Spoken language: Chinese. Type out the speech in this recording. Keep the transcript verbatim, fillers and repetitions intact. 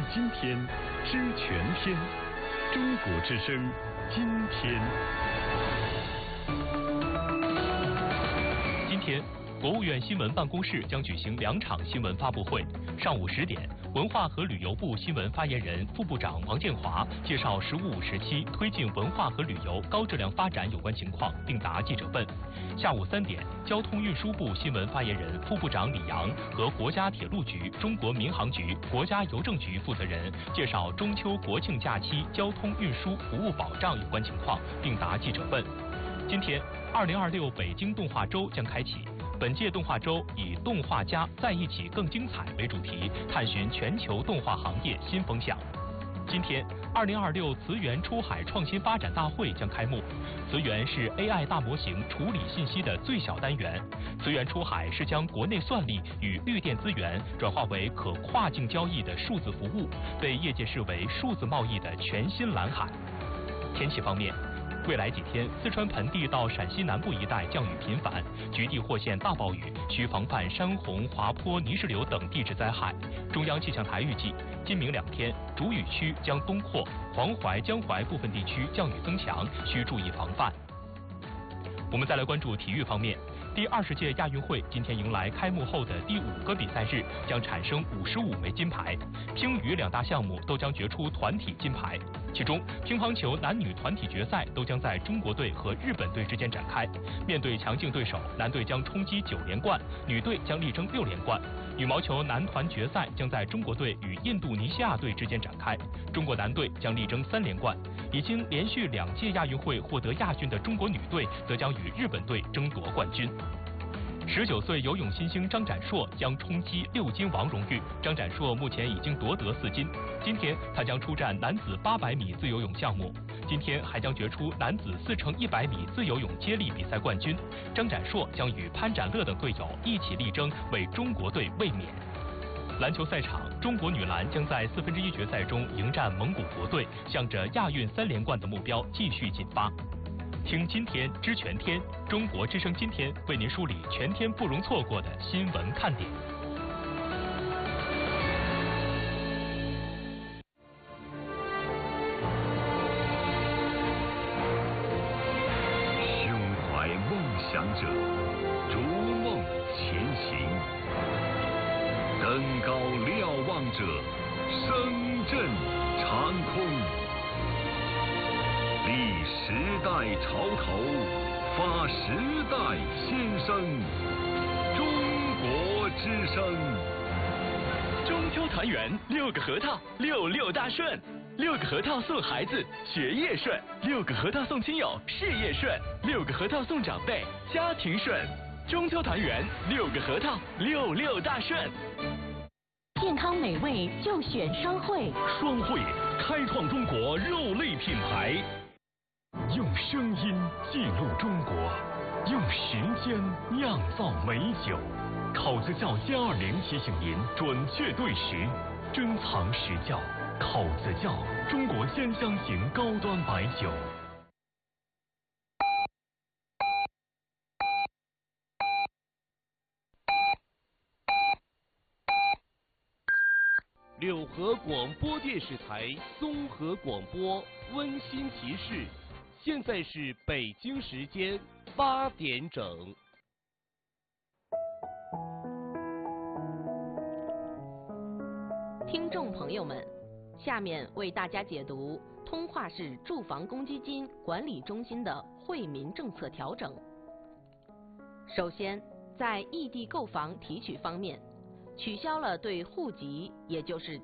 今天，知全天。中国之声，今天。今天，国务院新闻办公室将举行两场新闻发布会。上午十点，文化和旅游部新闻发言人、副部长王建华介绍“十五五”时期推进文化和旅游高质量发展有关情况，并答记者问。下午三点，交通运输部新闻发言人、副部长李阳和国家铁路局、中国民航局、国家邮政局负责人介绍中秋国庆假期交通运输服务保障有关情况，并答记者问。今天，二零二六北京动画周将开启。本届动画周以“动画家在一起更精彩”为主题，探寻全球动画行业新风向。今天，二零二六慈源出海创新发展大会将开幕。慈源是 A I 大模型处理信息的最小单元。慈源出海是将国内算力与绿电资源转化为可跨境交易的数字服务，被业界视为数字贸易的全新蓝海。天气方面，未来几天，四川盆地到陕西南部一带降雨频繁，局地或现大暴雨，需防范山洪、滑坡、泥石流等地质灾害。中央气象台预计，今明两天主雨区将东扩，黄淮、江淮部分地区降雨增强，需注意防范。我们再来关注体育方面。第二十届亚运会今天迎来开幕后的第五个比赛日，将产生五十五枚金牌。乒羽两大项目都将决出团体金牌，其中乒乓球男女团体决赛都将在中国队和日本队之间展开。面对强劲对手，男队将冲击九连冠，女队将力争六连冠。羽毛球男团决赛将在中国队与印度尼西亚队之间展开，中国男队将力争三连冠。已经连续两届亚运会获得亚军的中国女队则将与日本队争夺冠军。十九岁游泳新星张展硕将冲击六金王荣誉。张展硕目前已经夺得四金，今天他将出战男子八百米自由泳项目，今天还将决出男子四乘一百米自由泳接力比赛冠军。张展硕将与潘展乐等队友一起力争为中国队卫冕。篮球赛场，中国女篮将在四分之一决赛中迎战蒙古国队，向着亚运三连冠的目标继续进发。听今天知全天，中国之声今天为您梳理全天不容错过的新闻看点。 胸怀梦想者，逐梦前行。登高瞭望者，声震长空。立时代潮头，发时代新声。中国之声。 中秋团圆，六个核桃，六六大顺。六个核桃送孩子，学业顺；六个核桃送亲友，事业顺；六个核桃送长辈，家庭顺。中秋团圆，六个核桃，六六大顺。 健康美味就选双汇。 双汇开创中国肉类品牌，用声音记录中国，用时间酿造美酒。烤子窖歼二零提醒您准确对时，珍藏实窖。烤子窖，中国鲜香型高端白酒。 柳河广播电视台综合广播温馨提示：现在是北京时间八点整。 听众朋友们，下面为大家解读通化市住房公积金管理中心的惠民政策调整。首先，在异地购房提取方面，取消了对户籍，也就是